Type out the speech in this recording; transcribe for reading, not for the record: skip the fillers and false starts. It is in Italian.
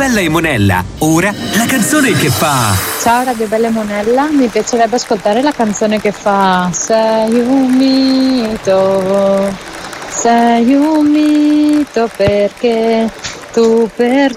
Bella e Monella, ora la canzone che fa... Ciao Radio Bella e Monella, mi piacerebbe ascoltare la canzone che fa sei un mito perché tu per